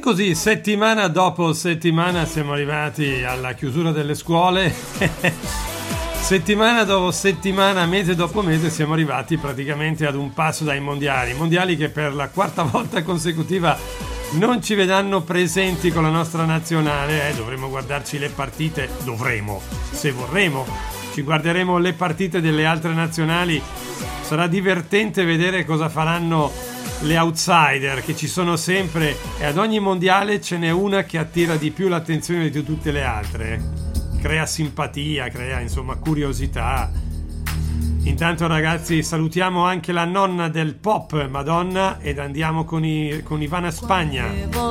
così, settimana dopo settimana siamo arrivati alla chiusura delle scuole. Settimana dopo settimana, mese dopo mese siamo arrivati praticamente ad un passo dai mondiali. Mondiali che per la quarta volta consecutiva non ci vedranno presenti con la nostra nazionale. Dovremo guardarci le partite, se vorremo, ci guarderemo le partite delle altre nazionali. Sarà divertente vedere cosa faranno le outsider, che ci sono sempre, e ad ogni mondiale ce n'è una che attira di più l'attenzione di tutte le altre, crea simpatia, crea insomma curiosità. Intanto ragazzi salutiamo anche la nonna del pop, Madonna, ed andiamo con Ivana Spagna.